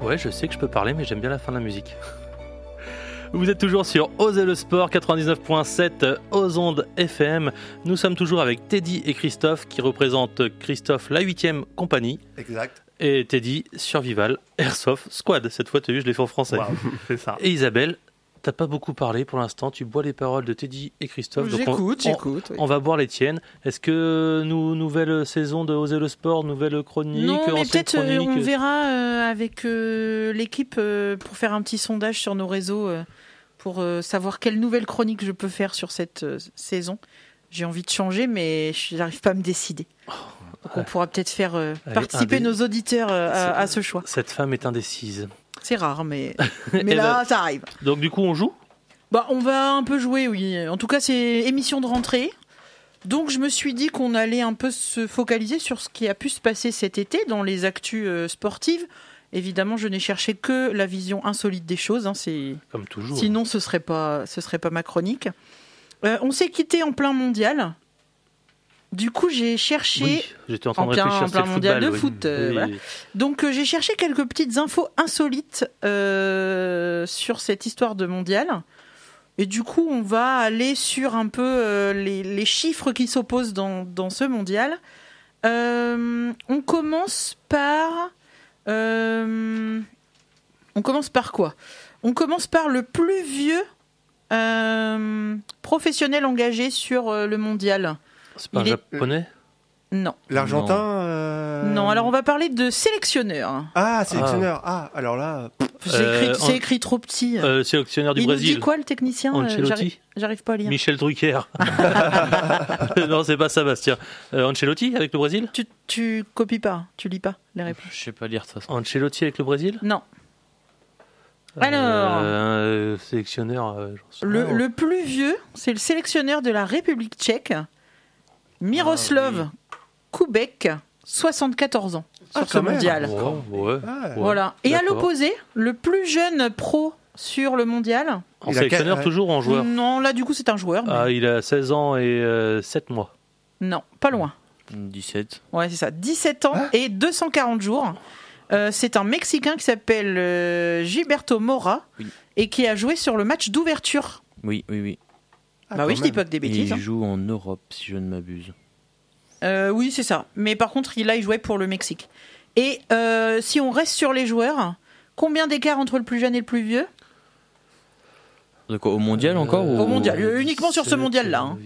Ouais, je sais que je peux parler, mais j'aime bien la fin de la musique. Vous êtes toujours sur Osez le Sport 99.7 aux ondes FM. Nous sommes toujours avec Teddy et Christophe qui représentent Christophe la 8e compagnie. Exact. Et Teddy Survival Airsoft Squad. Cette fois, tu as vu, je l'ai fait en français. Wow, c'est ça. Et Isabelle, t'as pas beaucoup parlé pour l'instant. Tu bois les paroles de Teddy et Christophe. J'écoute. Oui. On va boire les tiennes. Est-ce que nouvelle saison de Osez le Sport, nouvelle chronique? Non, mais peut-être chronique, on verra avec l'équipe pour faire un petit sondage sur nos réseaux pour savoir quelle nouvelle chronique je peux faire sur cette saison. J'ai envie de changer, mais je n'arrive pas à me décider. Donc on pourra peut-être faire participer nos auditeurs à ce choix. Cette femme est indécise. C'est rare, mais là, ça arrive. Donc du coup, on joue ? On va un peu jouer, oui. En tout cas, c'est émission de rentrée. Donc je me suis dit qu'on allait un peu se focaliser sur ce qui a pu se passer cet été dans les actus sportives. Évidemment, je n'ai cherché que la vision insolite des choses. C'est comme toujours. Sinon, ce serait pas ma chronique. On s'est quitté en plein mondial. Du coup, j'ai cherché. Oui, j'étais en train de réfléchir. En plein mondial de foot. Oui. Voilà. Donc, j'ai cherché quelques petites infos insolites sur cette histoire de mondial. Et du coup, on va aller sur un peu les chiffres qui s'opposent dans ce mondial. On commence par quoi ? On commence par le plus vieux professionnel engagé sur le mondial. C'est pas un japonais ? Non. L'Argentin Non, alors on va parler de sélectionneur. Ah, sélectionneur. Ah, alors là... C'est écrit trop petit. Sélectionneur du Il Brésil. nous dit quoi, le technicien ? Ancelotti. J'arrive pas à lire. Michel Drucker. Non, c'est pas ça, Bastien. Ancelotti avec le Brésil ? Tu copies pas, tu lis pas les réponses. Je sais pas lire de toute façon. Ancelotti avec le Brésil ? Non. Alors, sélectionneur. le plus vieux, c'est le sélectionneur de la République tchèque, Miroslav Kubek, 74 ans, sur ce mondial. Ouais. Voilà. Et à D'accord. l'opposé, le plus jeune pro sur le mondial. En sélectionneur toujours ou en joueur ? Non, là du coup c'est un joueur. Mais... Ah, il a 16 ans et 7 mois. Non, pas loin. 17. Ouais, c'est ça. 17 ans et 240 jours. C'est un Mexicain qui s'appelle Gilberto Mora et qui a joué sur le match d'ouverture. Oui. Je dis pas que des bêtises. Et il joue en Europe, si je ne m'abuse. Oui, c'est ça. Mais par contre, il jouait pour le Mexique. Et si on reste sur les joueurs, combien d'écart entre le plus jeune et le plus vieux ? Donc, au mondial encore Au mondial, uniquement sur ce mondial-là.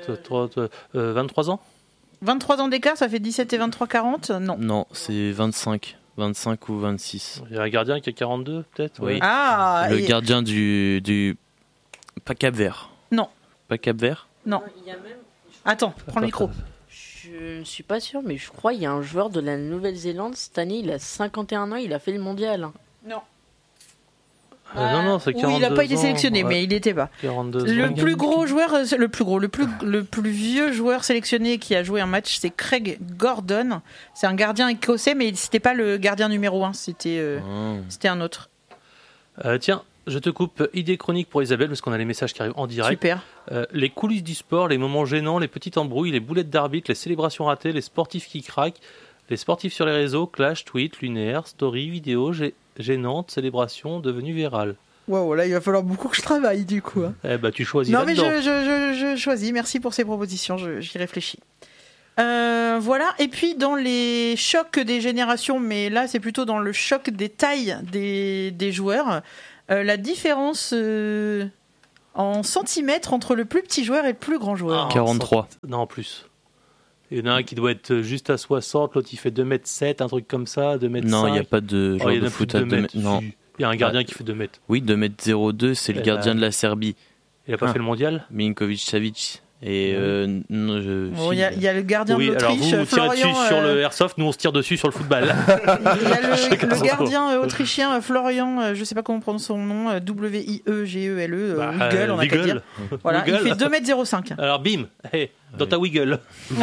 23 ans ? 23 ans d'écart, ça fait 17 et 23, 40 ? Non. Non, c'est 25 ou 26. Il y a un gardien qui a 42, peut-être ? Oui. Ah, le gardien du... Pas Cap-Vert. Non. Pas Cap-Vert ? Non. Il y a même... Attends, prends le micro. Je ne suis pas sûr, mais je crois qu'il y a un joueur de la Nouvelle-Zélande cette année, il a 51 ans, il a fait le mondial. Non. Non, c'est 42 Oui, il n'a pas été sélectionné, ans, mais il n'était pas. 42 Le ans. plus gros joueur, le plus vieux joueur sélectionné qui a joué un match, c'est Craig Gordon. C'est un gardien écossais, mais c'était pas le gardien numéro 1, c'était un autre. Tiens, je te coupe. Idée chronique pour Isabelle, parce qu'on a les messages qui arrivent en direct. Super. Les coulisses du sport, les moments gênants, les petites embrouilles, les boulettes d'arbitre, les célébrations ratées, les sportifs qui craquent, les sportifs sur les réseaux, clash, tweet, lunaire, story, vidéo, gênante, célébration devenue virale. Wow, là il va falloir beaucoup que je travaille du coup. Tu choisis non, mais là-dedans. je choisis. Merci pour ces propositions, j'y réfléchis. Voilà, et puis dans les chocs des générations, mais là c'est plutôt dans le choc des tailles des joueurs, la différence en centimètres entre le plus petit joueur et le plus grand joueur. 43. Non, plus. Il y en a un qui doit être juste à 60, l'autre il fait 2m7, un truc comme ça, 2m5. Non, il n'y a pas de joueur de foot à 2 mètres. Non. Il y a un gardien qui fait 2 mètres. Oui, 2m02, c'est le gardien de la Serbie. Il n'a pas fait le mondial ? Milinkovic-Savic. Et il y a le gardien de l'Autriche, alors vous tirez Florian, dessus sur le airsoft, nous on se tire dessus sur le football. Il y a le gardien autrichien Florian, je sais pas comment on prononce son nom, W-I-E-G-E-L-E, Wiggle, on a qu'à dire. Voilà, il fait 2m05. Alors bim, dans ta Wiggle.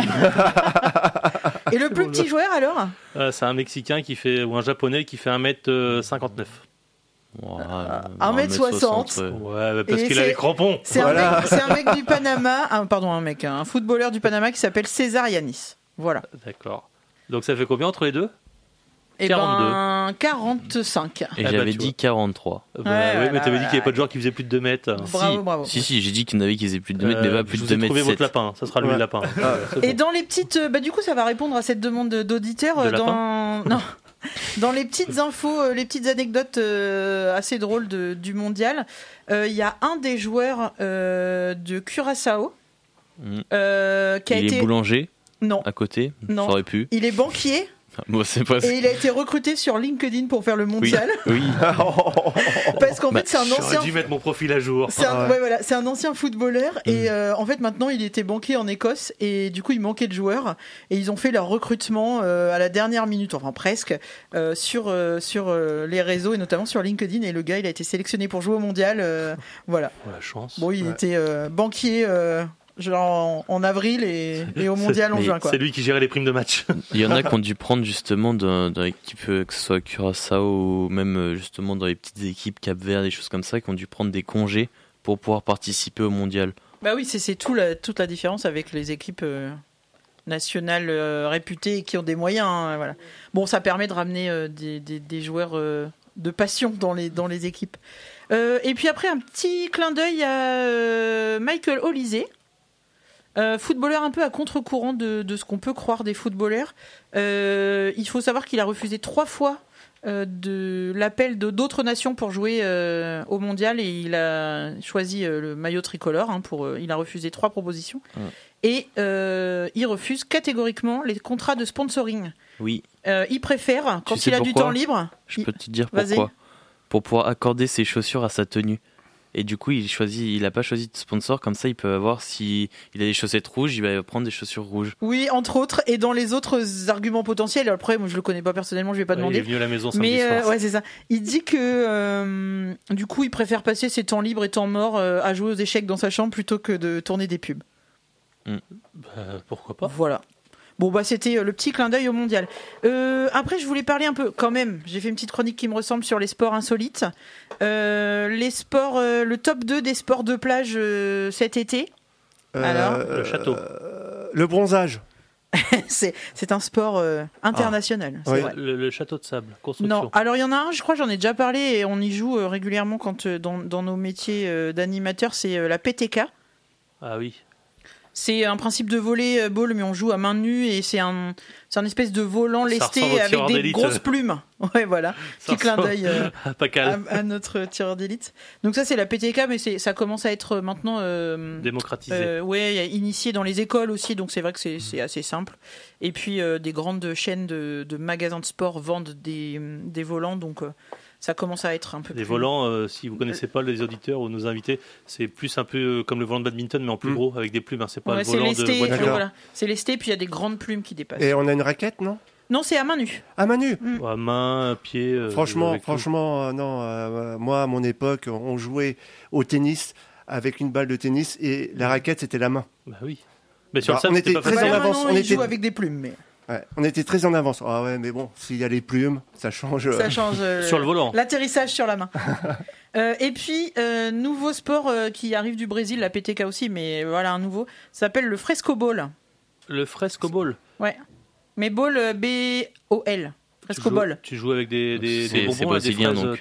Et le plus petit joueur alors ? C'est un Mexicain ou un Japonais qui fait 1m59. 1m60. Ouais, parce qu'il a les crampons. C'est un mec du Panama, un footballeur du Panama qui s'appelle César Yanis. Voilà. D'accord. Donc ça fait combien entre les deux ? 42. un 45. Et bah, j'avais tu dit vois. 43. Oui, Ouais, mais t'avais dit qu'il n'y avait pas de joueur qui faisait plus de 2 mètres. Bravo. Si, j'ai dit qu'il y en avait qui faisaient plus de 2 mètres, mais pas plus je de vous ai 2 mètres trouvé 7. votre lapin, ça sera lui Ouais. le lapin. C'est Et bon. dans les petites, du coup, ça va répondre à cette demande d'auditeurs. De Dans les petites infos, les petites anecdotes assez drôles du mondial, il y a un des joueurs de Curaçao qui a Il été est boulanger non, à côté, Non. ça aurait pu. il est banquier Bon, c'est pas et il a été recruté sur LinkedIn pour faire le mondial Oui, parce qu'en Bah, fait c'est un J'aurais ancien. dû mettre mon profil à jour. C'est un ancien footballeur et en fait maintenant il était banquier en Écosse et du coup il manquait de joueurs et ils ont fait leur recrutement à la dernière minute, enfin presque, sur les réseaux et notamment sur LinkedIn et le gars il a été sélectionné pour jouer au mondial. Voilà. Oh, la chance. Bon, il était banquier genre en avril et au mondial en Mais juin quoi. C'est lui qui gérait les primes de match. il y en a qui ont dû prendre justement dans l'équipe, que ce soit Curaçao ou même justement dans les petites équipes Cap-Vert, des choses comme ça, qui ont dû prendre des congés pour pouvoir participer au mondial. Bah oui, c'est toute la différence avec les équipes nationales réputées et qui ont des moyens. Hein, voilà. Bon, ça permet de ramener des joueurs de passion dans les équipes. Et puis après, un petit clin d'œil à Michael Olysée, footballeur un peu à contre-courant de ce qu'on peut croire des footballeurs. Il faut savoir qu'il a refusé 3 fois de l'appel d'autres nations pour jouer au mondial et il a choisi le maillot tricolore il a refusé 3 propositions et il refuse catégoriquement les contrats de sponsoring. Oui, Il préfère quand sais il a du pourquoi temps libre je peux te dire Vas-y. pourquoi. Pour pouvoir accorder ses chaussures à sa tenue. Et du coup, il a pas choisi de sponsor, comme ça il peut avoir, si il a des chaussettes rouges, il va prendre des chaussures rouges. oui, entre autres, et dans les autres arguments potentiels, après moi je le connais pas personnellement, je vais pas Il est demander. venu à la maison samedi Mais soir. ouais, c'est ça. Il dit que du coup, il préfère passer ses temps libres et temps morts à jouer aux échecs dans sa chambre plutôt que de tourner des pubs. Pourquoi pas. Voilà. Bon, bah, c'était le petit clin d'œil au mondial. Après, je voulais parler un peu, quand même. J'ai fait une petite chronique qui me ressemble sur les sports insolites. Les sports, le top 2 des sports de plage cet été. Alors Le château. Le bronzage. c'est un sport international. C'est Oui. vrai. Le château de sable, construction. Non, alors il y en a un, je crois, j'en ai déjà parlé et on y joue régulièrement quand dans nos métiers d'animateur, c'est la PTK. Ah oui. C'est un principe de volleyball, mais on joue à main nue et c'est un espèce de volant lesté ressemble au avec tireur des d'élite. grosses plumes. Ouais, voilà. Ça Petit clin ressemble d'œil Pas calme. à notre tireur d'élite. Donc ça, c'est la PTK, mais ça commence à être maintenant Démocratisé. initié dans les écoles aussi, donc c'est vrai que c'est assez simple. Et puis des grandes chaînes de magasins de sport vendent des volants, donc ça commence à être un peu Les plus... volants, si vous connaissez pas les auditeurs ou nos invités, c'est plus un peu comme le volant de badminton, mais en plus gros, avec des plumes. Hein. C'est pas Ouais, le c'est volant de lesté, voiture. D'accord. voilà. C'est lesté, puis il y a des grandes plumes qui dépassent. Et on a une raquette, non? Non, c'est à main nue. À main nue. À main, pied. Franchement, avec tout. non. Moi, à mon époque, on jouait au tennis avec une balle de tennis et la raquette, c'était la main. Bah oui. Mais sur Bah, le sable, on c'était était pas très facile. en Voilà, avance, maintenant, on ils était- jouent avec des plumes, mais Ouais, on était très en avance. Ah ouais, mais bon, s'il y a les plumes, ça change. ça change Sur le volant. l'atterrissage sur la main. Et puis, nouveau sport qui arrive du Brésil, la PTK aussi, mais voilà, un nouveau, ça s'appelle le frescoball. Le fresco ball. Ouais. Mais ball, B-O-L. Frescoball. Tu joues avec des C'est bonbons, et des brésilien, fraises. donc,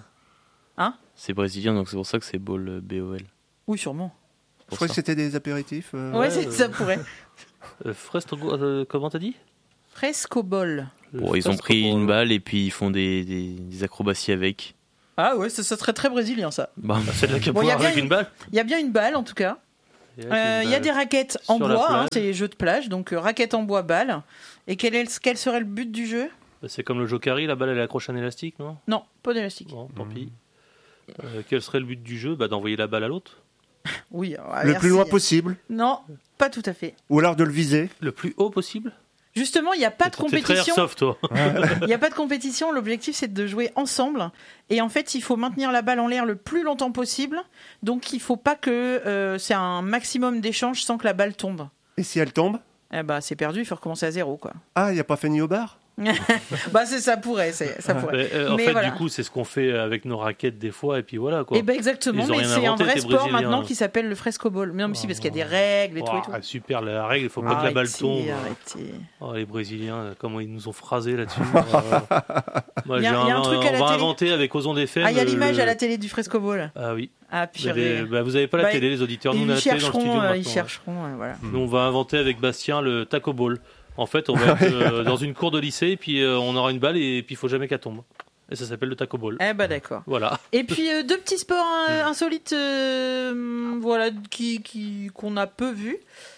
C'est brésilien, donc c'est pour ça que c'est ball BOL. Oui, sûrement. Je Pour crois ça. que c'était des apéritifs. Ouais, ça pourrait. Comment t'as dit Frescoball. Bon, ils ont pris une balle et puis ils font des acrobaties avec. Ah ouais, ça serait très brésilien, ça. Bah, C'est de la Bon, y a capoeira bien avec une- une balle. Il y a bien une balle, en tout cas. Il y a des raquettes en Sur la bois, plage. c'est les jeux de plage, donc raquettes en bois, balle. Et quel serait le but du jeu? C'est comme le jokari, la balle elle est accrochée à un élastique, non Non, pas d'élastique. Bon, tant pis. Quel serait le but du jeu? D'envoyer la balle à l'autre. Oui, Le plus loin possible. Non, pas tout à fait. Ou alors de le viser. Le plus haut possible. Justement, il n'y a pas de T'es très compétition. airsoft, toi. Il n'y a pas de compétition. L'objectif, c'est de jouer ensemble. Et en fait, il faut maintenir la balle en l'air le plus longtemps possible. Donc, il ne faut pas que c'est un maximum d'échanges sans que la balle tombe. Et si elle tombe? Eh ben, c'est perdu. Il faut recommencer à zéro, quoi. Ah, il n'y a pas Fanny au bar? Bah ça pourrait. En Mais fait, voilà. du coup, c'est ce qu'on fait avec nos raquettes des fois, et puis voilà quoi. Et ben exactement, Ils ont mais rien c'est un inventé, vrai ces sport Brésiliens. maintenant qui s'appelle le frescoball. Mais non, mais si, parce qu'il y a des règles et tout et tout. Ah, super, la règle, il faut pas que la balle tombe. Arrêtez. Oh, les Brésiliens, comment ils nous ont phrasés là-dessus. Moi, Il y a un truc à la on va télé. inventer avec Ozonde FM. Ah, il y a l'image à la télé du frescoball. Ah oui. Ah, purée. Vous avez pas la Bah, télé, les auditeurs. Nous, on a la Ils télé dans le studio chercheront, maintenant. voilà. Nous, on va inventer avec Bastien le taco ball. En fait, on va être dans une cour de lycée, et puis on aura une balle, et puis il faut jamais qu'elle tombe. Et ça s'appelle le taco ball. Eh ben d'accord. Voilà. Et puis deux petits sports insolites, voilà, qu'on a peu vus.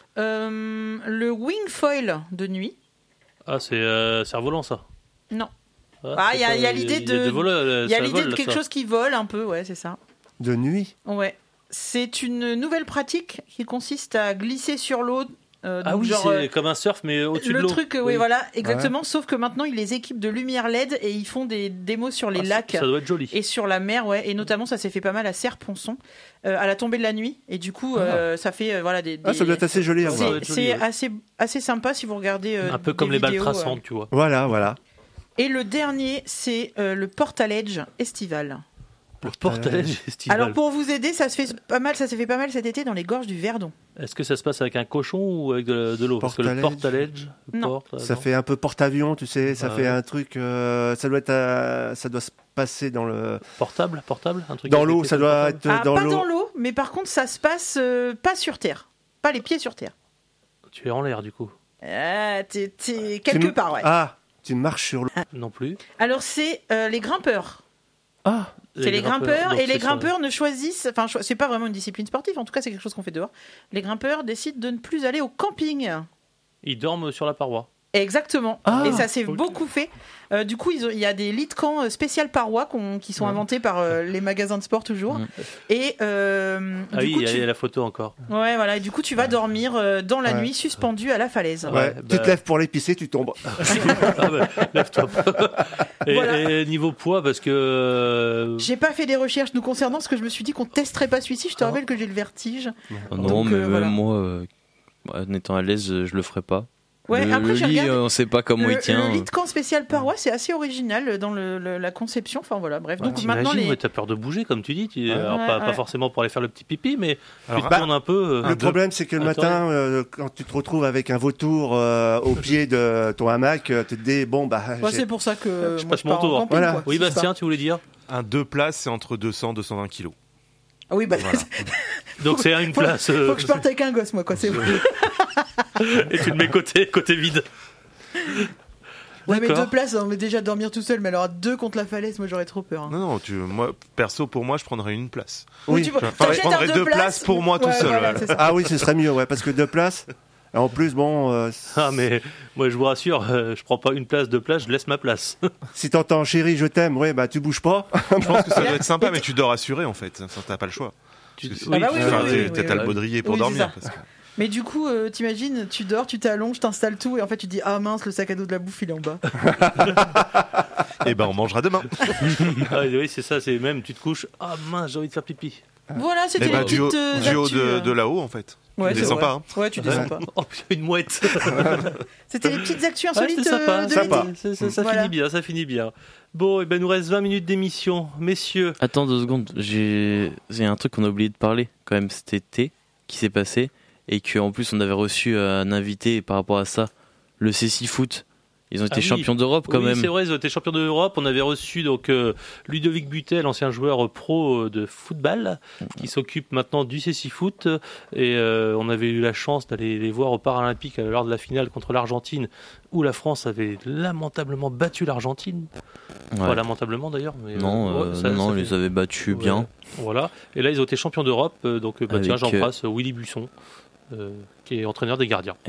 Le wing foil de nuit. Ah, c'est cerf-volant, ça. Non. Ah, Il y a l'idée de. Il y a l'idée de quelque chose qui vole un peu, ouais, c'est ça. De nuit. Ouais. C'est une nouvelle pratique qui consiste à glisser sur l'eau. Ah oui, c'est comme un surf, mais au-dessus de l'eau. Le truc, oui, voilà, exactement. Sauf que maintenant, ils les équipent de lumière LED et ils font des démos sur les lacs. Ça doit être joli. Et sur la mer, ouais. Et notamment, ça s'est fait pas mal à Serre-Ponçon, à la tombée de la nuit. Et du coup, ça fait voilà des. Ah, ça doit être assez joli à voir. C'est assez sympa si vous regardez. Un peu comme les balles vidéos, traçantes, tu vois. Voilà. Et le dernier, c'est le Portaledge estival. Le Portaledge estival. Alors pour vous aider, ça s'est fait pas mal cet été dans les gorges du Verdon. Est-ce que ça se passe avec un cochon ou avec de l'eau? Parce que le Portaledge, ça fait un peu porte-avion, tu sais. Ça fait un truc. Ça doit se passer dans le portable, un truc. Dans l'eau, ça doit être dans pas l'eau. dans l'eau, mais par contre, ça se passe pas sur terre, pas les pieds sur terre. Tu es en l'air du coup. T'es quelque part, ouais. Ah, tu marches sur l'eau. Non plus. Alors c'est les grimpeurs. Ah. C'est les grimpeurs, donc et les c'est grimpeurs ne choisissent, enfin c'est pas vraiment une discipline sportive, en tout cas c'est quelque chose qu'on fait dehors. Les grimpeurs décident de ne plus aller au camping. Ils dorment sur la paroi. Exactement. Ah, et ça s'est beaucoup fait. Du coup, il y a des lits de camp spécial parois qui sont inventés par les magasins de sport toujours. Et ah oui, il y a la photo encore. Ouais, voilà. Et du coup, tu vas dormir dans la nuit, suspendu à la falaise. Ouais. Tu te lèves pour aller pisser, tu tombes. Lève-toi. Et niveau poids, parce que j'ai pas fait des recherches nous concernant, parce que je me suis dit qu'on testerait pas celui-ci. Je te rappelle que j'ai le vertige. Non, donc, mais voilà. même moi, en étant à l'aise, je le ferai pas. Ouais, le après, lit, on sait pas comment il tient. Le lit de camp spécial parois, c'est assez original dans la conception. Enfin voilà, bref. Donc maintenant, t'as peur de bouger, comme tu dis. Alors, Ouais, pas forcément pour aller faire le petit pipi, mais tu te tournes un peu. Le problème, c'est que le matin, quand tu te retrouves avec un vautour au pied de ton hamac, tu te dis bon bah. C'est pour ça que je moi, passe mon pars en tour. camping, Voilà. quoi, Oui, si je Bastien, pars. tu voulais dire? Un 2 places, c'est entre 200 et 220 kilos. Ah oui, bah. Voilà. Donc c'est une place. Faut que je parte avec un gosse, moi, quoi. C'est bon. Et tu le mets côté vide. Ouais, mais D'accord. 2 places, on met déjà dormir tout seul, mais alors 2 contre la falaise, moi j'aurais trop peur. Hein. Non, moi, perso, pour moi, je prendrais une place. Oui. Tu Je t'achètes prendrais un 2 places pour moi tout Ouais, seul. voilà, voilà. c'est ça. Ah oui, ce serait mieux, ouais, parce que 2 places. En plus, bon, Ah, mais moi, je vous rassure, je prends pas une place, 2 places, je laisse ma place. si t'entends chérie, je t'aime, ouais, bah tu bouges pas. Je pense que ça doit être sympa, mais tu dors assuré en fait. Enfin, t'as pas le choix. Parce que Ah bah oui, enfin, oui, t'as le baudrier pour Oui, c'est dormir. ça. Parce que... Mais du coup, t'imagines, tu dors, tu t'allonges, t'installes tout, et en fait tu dis ah mince, le sac à dos de la bouffe il est en bas. Eh ben, on mangera demain. Ah, oui, c'est ça, c'est même, tu te couches, ah mince, j'ai envie de faire pipi. Voilà, c'était Eh les ben, du petites haut actus, de là-haut en fait. Ouais, tu c'est descends vrai. pas. Hein. Ouais, tu descends pas. Oh putain, une mouette. C'était les petites actus Ouais, insolites c'est sympa, de sympa. l'été. Ça Voilà. finit bien, ça finit bien. Bon, et ben, nous reste 20 minutes d'émission. Messieurs, Attends 2 secondes, j'ai un truc qu'on a oublié de parler quand même cet été qui s'est passé et qu'en plus on avait reçu un invité par rapport à ça, le CC Foot. Ils ont été Ah oui. champions d'Europe quand oui, même. c'est vrai, ils ont été champions d'Europe. On avait reçu donc Ludovic Butel, ancien joueur pro de football, qui s'occupe maintenant du CC Foot. Et on avait eu la chance d'aller les voir au Paralympique lors de la finale contre l'Argentine, où la France avait lamentablement battu l'Argentine. Ouais. Pas lamentablement d'ailleurs. Mais, Non, ouais, ça on fait- les avait battus bien. Ouais, voilà. Et là, ils ont été champions d'Europe. Donc, tiens, Avec, j'embrasse Willy Busson, qui est entraîneur des gardiens.